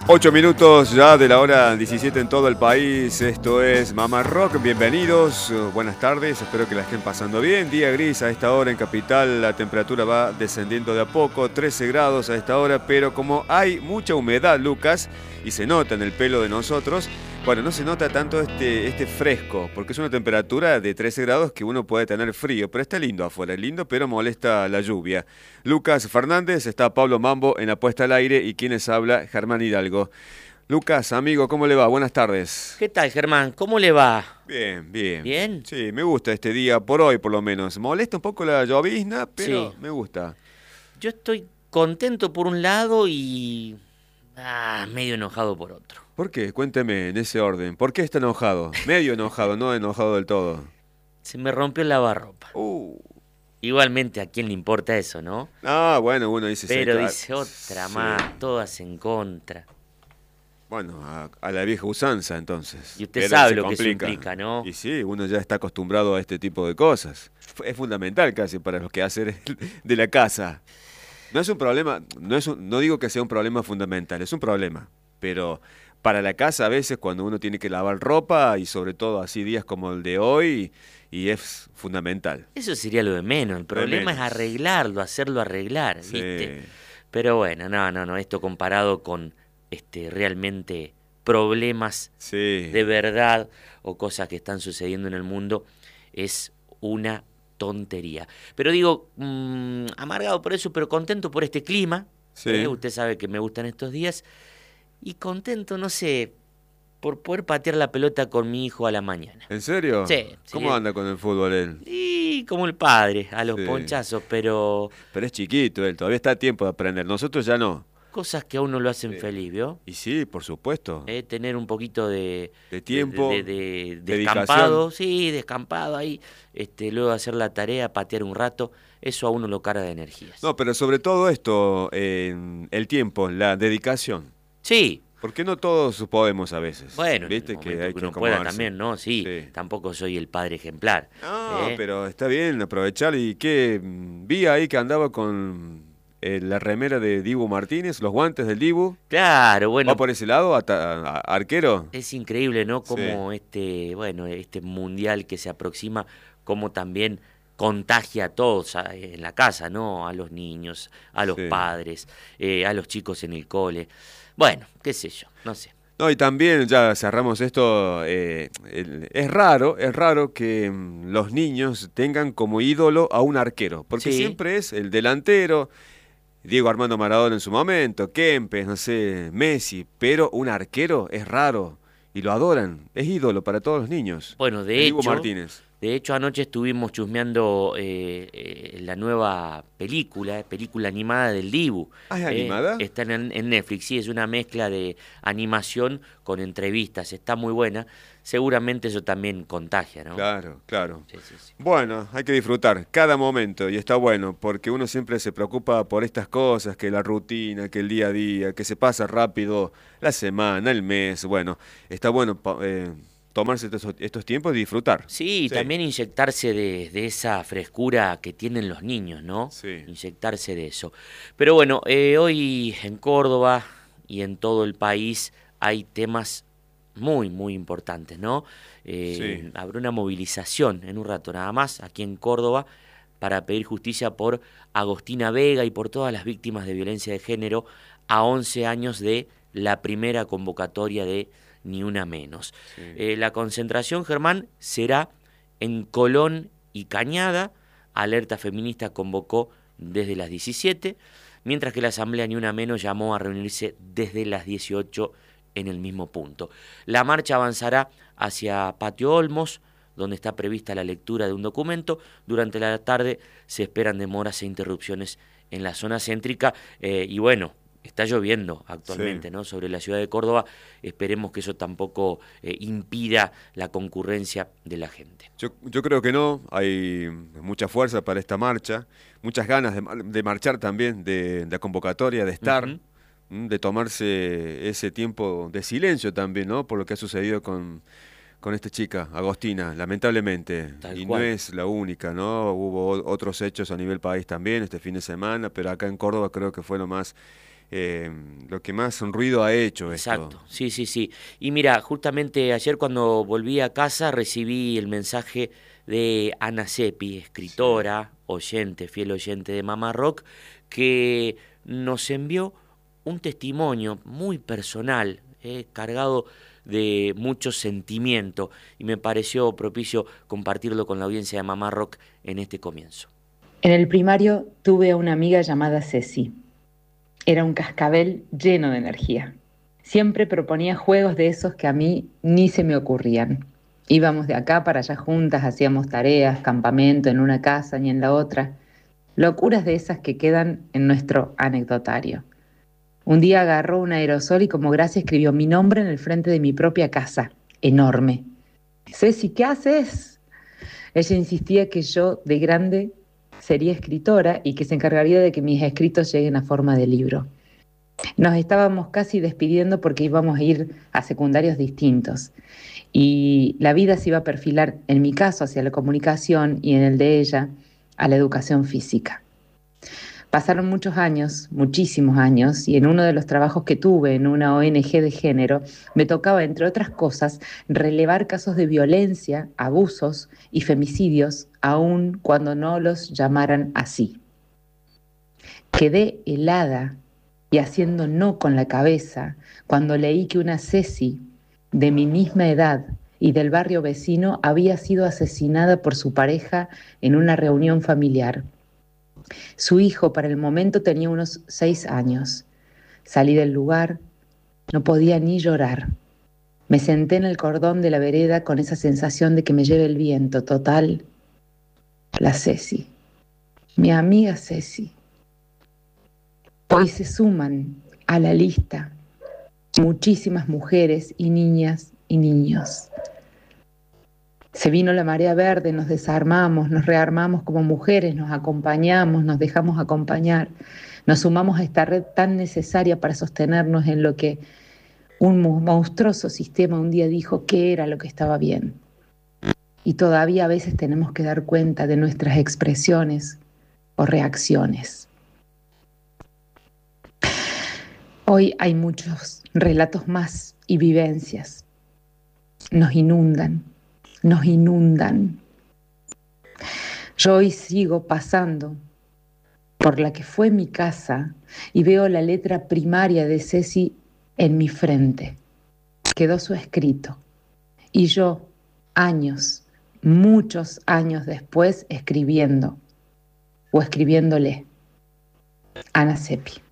8 minutos ya de la hora 17 en todo el país. Esto es Mamá Rock. Bienvenidos, buenas tardes. Espero que la estén pasando bien. Día gris a esta hora en Capital. La temperatura va descendiendo de a poco. 13 grados a esta hora. Pero como hay mucha humedad, Lucas, y se nota en el pelo de nosotros, bueno, no se nota tanto este fresco, porque es una temperatura de 13 grados que uno puede tener frío, pero está lindo afuera, es lindo, pero molesta la lluvia. Lucas Fernández, está Pablo Mambo en la puesta al aire y quienes habla, Germán Hidalgo. Lucas, amigo, ¿cómo le va? Buenas tardes. ¿Qué tal, Germán? ¿Cómo le va? Bien, bien. ¿Bien? Sí, me gusta este día, por hoy por lo menos. Molesta un poco la llovizna, pero Sí. me gusta. Yo estoy contento por un lado y medio enojado por otro. ¿Por qué? Cuénteme en ese orden. ¿Por qué está enojado? Medio enojado, no enojado del todo. Se me rompió el lavarropa. Igualmente, ¿a quién le importa eso, no? Ah, bueno, uno dice... Pero seca. dice otra Sí. más, todas en contra. Bueno, a la vieja usanza entonces. Y usted Pero sabe se lo que eso complica. implica, ¿no? Y sí, uno ya está acostumbrado a este tipo de cosas. Es fundamental casi para los quehaceres de la casa. No es un problema, no digo que sea un problema fundamental, es un problema. Pero para la casa a veces cuando uno tiene que lavar ropa y sobre todo así días como el de hoy, y es fundamental. Eso sería lo de menos. El problema es menos. arreglarlo, hacerlo arreglar, ¿viste? Sí. Pero bueno, no. Esto comparado con realmente problemas Sí. de verdad o cosas que están sucediendo en el mundo es una tontería. Pero digo, amargado por eso, pero contento por este clima. Sí. Usted sabe que me gustan estos días. Y contento, no sé, por poder patear la pelota con mi hijo a la mañana. ¿En serio? Sí. ¿Cómo anda con el fútbol él? Y como el padre, a los Sí. ponchazos, pero Pero es chiquito él, todavía está a tiempo de aprender. Nosotros ya no. cosas que a uno lo hacen Sí. feliz, ¿vio? Y sí, por supuesto. Tener un poquito de tiempo, de dedicación. descampado, sí, descampado ahí, luego hacer la tarea, patear un rato, eso a uno lo carga de energías. No, pero sobre todo esto, el tiempo, la dedicación. Sí, Porque no todos podemos a veces. bueno, ¿Viste? en el momento hay que que uno pueda acomodarse. también, ¿no? Sí, Sí. tampoco soy el padre ejemplar. No, ¿eh? pero está bien aprovechar. ¿Y qué? Vi ahí que andaba con la remera de Dibu Martínez, los guantes del Dibu. Claro, bueno, ¿Va por ese lado, arquero? es increíble, ¿no? Como Sí. este mundial que se aproxima, como también contagia a todos en la casa, ¿no? A los niños, a los Sí. padres, a los chicos en el cole. Bueno, qué sé yo, no sé. No, y también, ya cerramos esto, es raro que los niños tengan como ídolo a un arquero, porque Sí. siempre es el delantero, Diego Armando Maradona en su momento, Kempes, no sé, Messi, pero un arquero es raro y lo adoran, es ídolo para todos los niños. Bueno, El Dibu Martínez. de hecho anoche estuvimos chusmeando la nueva película animada del Dibu. ¿Ah, es animada? Está en Netflix, sí, es una mezcla de animación con entrevistas, está muy buena. Seguramente eso también contagia, ¿no? Claro, claro. Sí. Bueno, hay que disfrutar cada momento y está bueno, porque uno siempre se preocupa por estas cosas, que la rutina, que el día a día, que se pasa rápido la semana, el mes. Bueno, está bueno tomarse estos tiempos y disfrutar. Sí, y Sí. también inyectarse de esa frescura que tienen los niños, ¿no? Sí. Inyectarse de eso. Pero bueno, hoy en Córdoba y en todo el país hay temas muy, muy importantes, ¿no? Sí. Habrá una movilización en un rato nada más aquí en Córdoba para pedir justicia por Agostina Vega y por todas las víctimas de violencia de género a 11 años de la primera convocatoria de Ni Una Menos. Sí. La concentración, Germán, será en Colón y Cañada. Alerta Feminista convocó desde las 17, mientras que la Asamblea Ni Una Menos llamó a reunirse desde las 18 en el mismo punto. La marcha avanzará hacia Patio Olmos, donde está prevista la lectura de un documento. Durante la tarde se esperan demoras e interrupciones en la zona céntrica y bueno, está lloviendo actualmente, Sí. ¿no? Sobre la ciudad de Córdoba. Esperemos que eso tampoco impida la concurrencia de la gente. Yo creo que no, hay mucha fuerza para esta marcha, muchas ganas de marchar también, de la convocatoria, de estar, Ujú. de tomarse ese tiempo de silencio también, ¿no? Por lo que ha sucedido con esta chica, Agostina, lamentablemente. Tal Y cual. no es la única, ¿no? Hubo otros hechos a nivel país también este fin de semana, pero acá en Córdoba creo que fue lo más lo que más ruido ha hecho esto. Exacto, sí, sí, sí. Y mira, justamente ayer cuando volví a casa recibí el mensaje de Ana Seppi, escritora, oyente, fiel oyente de Mamá Rock, que nos envió un testimonio muy personal, cargado de mucho sentimiento, y me pareció propicio compartirlo con la audiencia de Mamá Rock en este comienzo. En el primario tuve a una amiga llamada Ceci. Era un cascabel lleno de energía. Siempre proponía juegos de esos que a mí ni se me ocurrían. Íbamos de acá para allá juntas, hacíamos tareas, campamento en una casa y en la otra. Locuras de esas que quedan en nuestro anecdotario. Un día agarró un aerosol y como gracia escribió mi nombre en el frente de mi propia casa, enorme. Ceci, ¿qué haces? Ella insistía que yo, de grande, sería escritora y que se encargaría de que mis escritos lleguen a forma de libro. Nos estábamos casi despidiendo porque íbamos a ir a secundarios distintos y la vida se iba a perfilar, en mi caso, hacia la comunicación y en el de ella, a la educación física. Pasaron muchos años, muchísimos años, y en uno de los trabajos que tuve en una ONG de género, me tocaba, entre otras cosas, relevar casos de violencia, abusos y femicidios, aun cuando no los llamaran así. Quedé helada y haciendo no con la cabeza cuando leí que una Ceci de mi misma edad y del barrio vecino había sido asesinada por su pareja en una reunión familiar. Su hijo para el momento tenía unos 6 años. Salí del lugar, no podía ni llorar. Me senté en el cordón de la vereda con esa sensación de que me lleve el viento. Total, la Ceci, mi amiga Ceci. Hoy se suman a la lista muchísimas mujeres y niñas y niños. Se vino la marea verde, nos desarmamos, nos rearmamos como mujeres, nos acompañamos, nos dejamos acompañar, nos sumamos a esta red tan necesaria para sostenernos en lo que un monstruoso sistema un día dijo que era lo que estaba bien. Y todavía a veces tenemos que dar cuenta de nuestras expresiones o reacciones. Hoy hay muchos relatos más y vivencias. Nos inundan. Nos inundan. Yo hoy sigo pasando por la que fue mi casa y veo la letra primaria de Ceci en mi frente. Quedó su escrito. Y yo, años, muchos años después, escribiendo o escribiéndole. Ana Seppi.